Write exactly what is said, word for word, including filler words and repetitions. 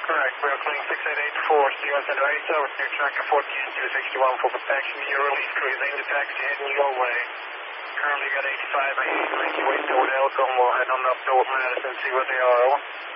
Correct. We are calling six eight eight four, C one Center Isa, with new tracker fourteen two sixty-one for protection. Your release crew is in the taxi heading your way. Currently got eighty-five, eighty, ninety, wait till Elcom. We'll head on up to Madison, see where they are. Over.